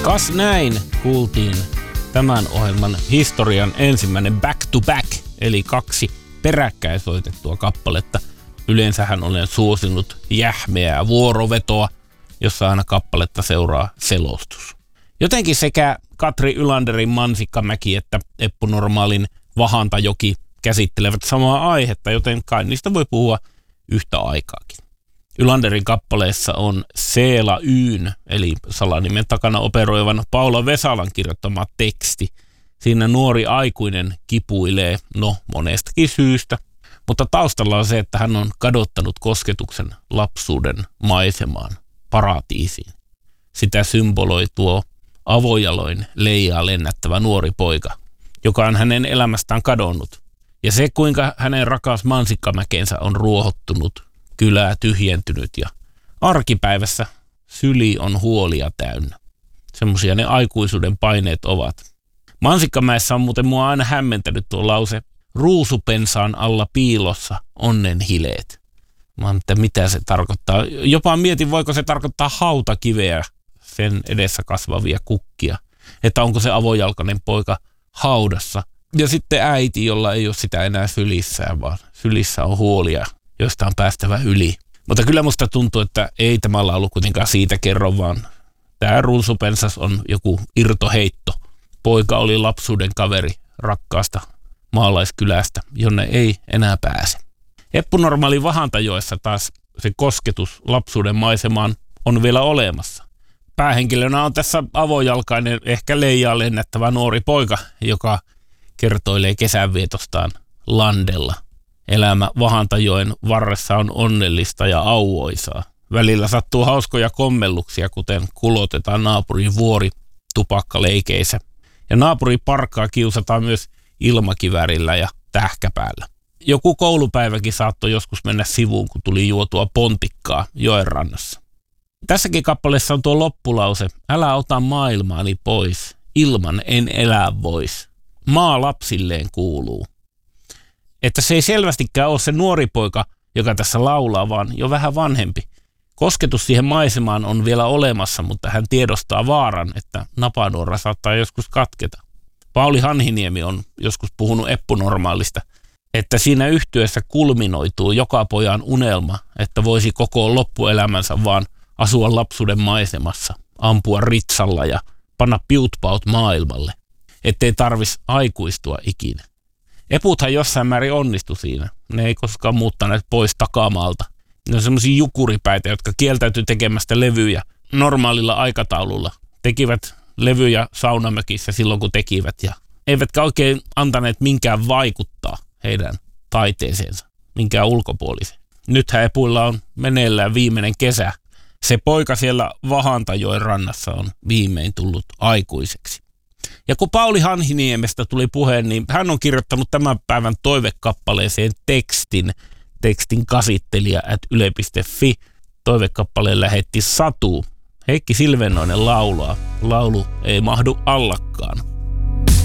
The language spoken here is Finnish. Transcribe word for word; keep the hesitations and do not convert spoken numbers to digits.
Kas näin kuultiin tämän ohjelman historian ensimmäinen back to back, eli kaksi peräkkäin soitettua kappaletta. Yleensähän olen suosinut jähmeää vuorovetoa, jossa aina kappaletta seuraa selostus. Jotenkin sekä Katri Ylanderin Mansikkamäki että Eppu Normaalin Vahantajoki käsittelevät samaa aihetta, joten kai niistä voi puhua yhtä aikaakin. Ylanderin kappaleessa on Seela Yyn, eli salanimen takana operoivan Paula Vesalan kirjoittama teksti. Siinä nuori aikuinen kipuilee, no monestakin syystä, mutta taustalla on se, että hän on kadottanut kosketuksen lapsuuden maisemaan, paratiisiin. Sitä symboloi tuo avojaloin leijaa lennättävä nuori poika, joka on hänen elämästään kadonnut. Ja se, kuinka hänen rakas Mansikkamäkensä on ruohottunut, kylää tyhjentynyt ja arkipäivässä syli on huolia täynnä. Semmoisia ne aikuisuuden paineet ovat. Mansikkamäessä on muuten mua aina hämmentänyt tuo lause, ruusupensaan alla piilossa onnen hileet. Mä että mitä se tarkoittaa. Jopa mietin, voiko se tarkoittaa hautakiveä, sen edessä kasvavia kukkia. Että onko se avojalkainen poika haudassa. Ja sitten äiti, jolla ei ole sitä enää sylissään, vaan sylissä on huolia, joista on päästävä yli. Mutta kyllä musta tuntuu, että ei tämä laulu kuitenkaan siitä kerro, vaan tämä ruusupensas on joku irtoheitto. Poika oli lapsuuden kaveri rakkaasta maalaiskylästä, jonne ei enää pääse. Eppu Normaalin Vahantajoessa taas se kosketus lapsuuden maisemaan on vielä olemassa. Päähenkilönä on tässä avojalkainen, ehkä leijaa lennättävä nuori poika, joka kertoilee kesänvietostaan landella. Elämä Vahantajoen varressa on onnellista ja auoisaa. Välillä sattuu hauskoja kommelluksia, kuten kulotetaan naapurin vuori tupakkaleikeissä. Ja naapuri parkkaa kiusataan myös ilmakivärillä ja tähkäpäällä. Joku koulupäiväkin saattoi joskus mennä sivuun, kun tuli juotua pontikkaa joen rannassa. Tässäkin kappaleessa on tuo loppulause, älä ota maailmaani pois, ilman en elää vois. Maa lapsilleen kuuluu. Että se ei selvästikään ole se nuori poika, joka tässä laulaa, vaan jo vähän vanhempi. Kosketus siihen maisemaan on vielä olemassa, mutta hän tiedostaa vaaran, että napanuora saattaa joskus katketa. Pauli Hanhiniemi on joskus puhunut Eppu Normaalista, että siinä yhtyeessä kulminoituu joka pojan unelma, että voisi koko loppuelämänsä vaan asua lapsuuden maisemassa, ampua ritsalla ja panna piutpaut maailmalle, ettei tarvitsisi aikuistua ikinä. Eputhan jossain määrin onnistu siinä. Ne ei koskaan muuttaneet pois takamaalta. Ne on semmoisia jukuripäitä, jotka kieltäytyi tekemästä levyjä normaalilla aikataululla. Tekivät levyjä saunamökissä silloin, kun tekivät. Ja eivätkä oikein antaneet minkään vaikuttaa heidän taiteeseensa, minkään ulkopuolisen. Nythän Epuilla on meneillään viimeinen kesä. Se poika siellä Vahantajoen rannassa on viimein tullut aikuiseksi. Ja kun Pauli Hanhiniemestä tuli puheen, niin hän on kirjoittanut tämän päivän toivekappaleeseen tekstin. Tekstin kasittelija at yle piste fi. Toivekappaleen lähetti Satu. Heikki Silvennoinen laulaa. Laulu ei mahdu allakkaan.